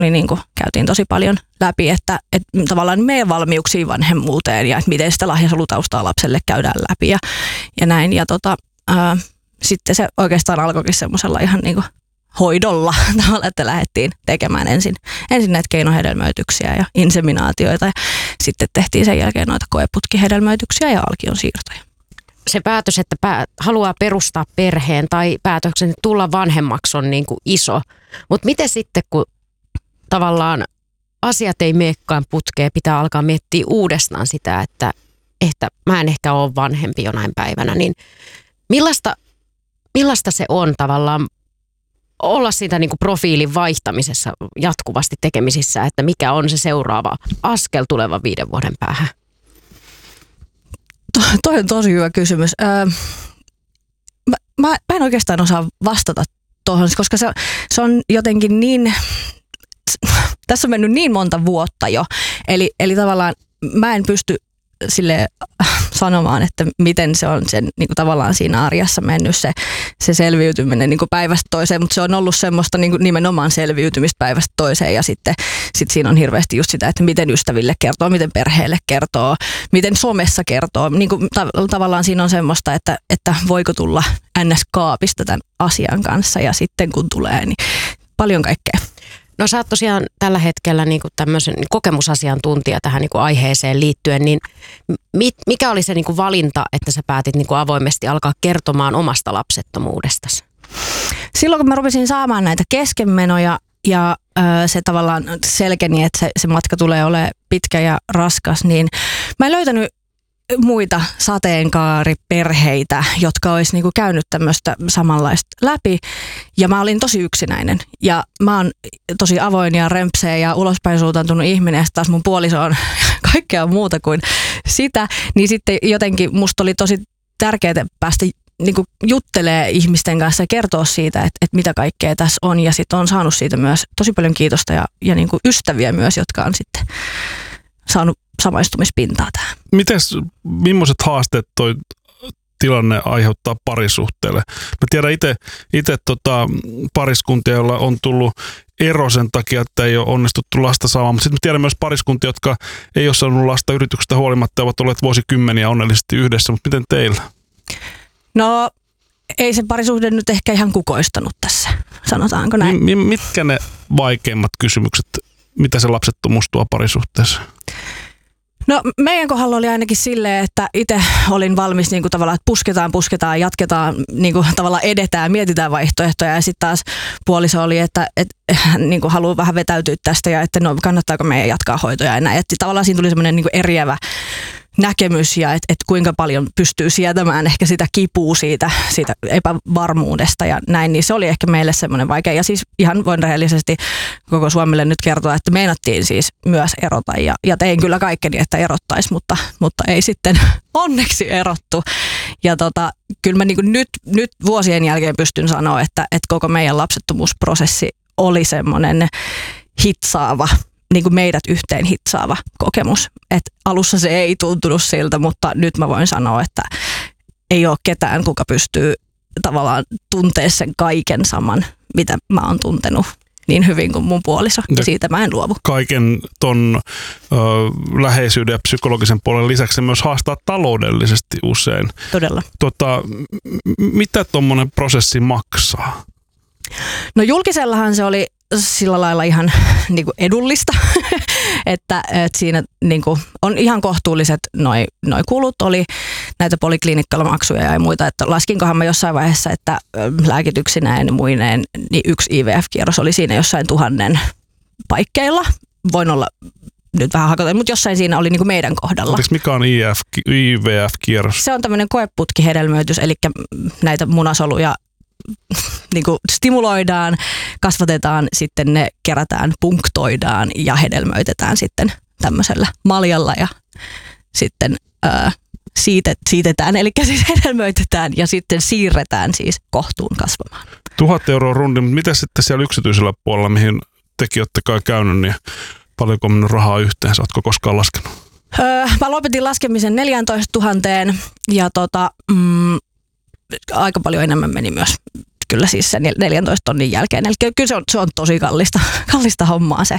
niin kuin käytiin tosi paljon läpi, että tavallaan meidän valmiuksia vanhemmuuteen ja että miten sitä lahjasolutaustaa lapselle käydään läpi ja näin. Ja sitten se oikeastaan alkoikin semmoisella ihan niin kuin hoidolla tavalla, että lähdettiin tekemään ensin näitä keinohedelmöityksiä ja inseminaatioita ja sitten tehtiin sen jälkeen noita koeputkihedelmöityksiä ja alkion siirtoja. Se päätös, että haluaa perustaa perheen tai päätöksen tulla vanhemmaksi on niin kuin iso, mutta miten sitten kun tavallaan asiat ei meekään putkeen, pitää alkaa miettiä uudestaan sitä, että mä en ehkä ole vanhempi jonain päivänä, niin millaista se on tavallaan olla siitä niin kuin profiilin vaihtamisessa jatkuvasti tekemisissä, että mikä on se seuraava askel tulevan 5 vuoden päähän? Toi on tosi hyvä kysymys. Mä en oikeastaan osaa vastata tuohon, koska se on jotenkin niin, tässä on mennyt niin monta vuotta jo, eli tavallaan mä en pysty sille sanomaan, että miten se on sen niin kuin tavallaan siinä arjessa mennyt se selviytyminen niin kuin päivästä toiseen, mutta se on ollut semmoista niin kuin nimenomaan selviytymistä päivästä toiseen ja sitten siinä on hirveästi just sitä, että miten ystäville kertoo, miten perheelle kertoo, miten somessa kertoo. Niin kuin tavallaan siinä on semmoista, että voiko tulla NS-kaapista tämän asian kanssa ja sitten kun tulee, niin paljon kaikkea. No sä oot tosiaan tällä hetkellä niin kuin tämmöisen kokemusasiantuntija tähän niin kuin aiheeseen liittyen, niin mikä oli se niin kuin valinta, että sä päätit niin kuin avoimesti alkaa kertomaan omasta lapsettomuudestasi? Silloin kun mä rupesin saamaan näitä keskenmenoja ja se tavallaan selkeni, että se matka tulee olemaan pitkä ja raskas, niin mä en löytänyt muita sateenkaariperheitä, jotka olisi niinku käynyt tämmöistä samanlaista läpi. Ja mä olin tosi yksinäinen. Ja mä oon tosi avoin ja rempseä ja ulospäin suuntautunut ihminen. Ja taas mun puoliso on kaikkea muuta kuin sitä. Niin sitten jotenkin musta oli tosi tärkeää päästä niinku juttelee ihmisten kanssa ja kertoa siitä, että mitä kaikkea tässä on. Ja sitten on saanut siitä myös tosi paljon kiitosta ja niinku ystäviä myös, jotka on sitten saanut samaistumispintaa tähän. Millaiset haasteet toi tilanne aiheuttaa parisuhteelle? Mä tiedän itse pariskuntia, joilla on tullut ero sen takia, että ei ole onnistuttu lasta saamaan, mutta sitten mä tiedän myös pariskuntia, jotka ei ole saanut lasta yrityksestä huolimatta ja ovat olleet vuosikymmeniä onnellisesti yhdessä, mutta miten teillä? No ei se parisuhde nyt ehkä ihan kukoistanut tässä, sanotaanko näin. Mitkä ne vaikeimmat kysymykset, mitä se lapsettomuus tuo parisuhteessa? No meidän kohdalla oli ainakin silleen, että itse olin valmis niin kuin tavallaan, että pusketaan, jatketaan, niin kuin tavallaan edetään, mietitään vaihtoehtoja ja sitten taas puoliso oli, että niin kuin haluaa vähän vetäytyä tästä ja että no kannattaako meidän jatkaa hoitoja ja näin. Että tavallaan siinä tuli semmoinen niin kuin eriävä näkemys ja että kuinka paljon pystyy sietämään ehkä sitä kipua siitä epävarmuudesta ja näin, niin se oli ehkä meille semmoinen vaikea. Ja siis ihan voin rehellisesti koko Suomelle nyt kertoa, että meinattiin siis myös erota ja tein kyllä kaikkeni, että erottaisi, mutta ei sitten onneksi erottu. Ja kyllä mä niin kuin nyt vuosien jälkeen pystyn sanoa, että koko meidän lapsettomuusprosessi oli semmoinen hitsaava, niin kuin meidät yhteen hitsaava kokemus. Et alussa se ei tuntunut siltä, mutta nyt mä voin sanoa, että ei ole ketään, kuka pystyy tavallaan tuntea sen kaiken saman, mitä mä oon tuntenut niin hyvin kuin mun puoliso. Ja siitä mä en luovu. Kaiken ton läheisyyden ja psykologisen puolen lisäksi se myös haastaa taloudellisesti usein. Todella. Mitä tommonen prosessi maksaa? No julkisellahan se oli sillä lailla ihan niin kuin edullista, että siinä niin kuin on ihan kohtuulliset noi kulut, oli näitä poliklinikkamaksuja ja muita, että laskinkohan mä jossain vaiheessa, että lääkityksineen ja muineen, niin yksi IVF-kierros oli siinä jossain 1000 paikkeilla. Voin olla nyt vähän hakoten, mutta jossain siinä oli niin kuin meidän kohdalla. Mikä on IVF-kierros? Se on tämmöinen koeputkihedelmöitys, eli näitä munasoluja niin kuin stimuloidaan, kasvatetaan, sitten ne kerätään, punktoidaan ja hedelmöitetään sitten tämmöisellä maljalla ja sitten siitetään, eli siis hedelmöitetään ja sitten siirretään siis kohtuun kasvamaan. 1000 € rundi, mutta mitä sitten siellä yksityisellä puolella, mihin tekin olette kai käynyt, niin paljonko on mennyt rahaa yhteensä? Oletko koskaan laskenut? Mä lopetin laskemisen 14 000 ja aika paljon enemmän meni myös kyllä siis sen 14 tonnin jälkeen. Eli kyllä se on tosi kallista hommaa se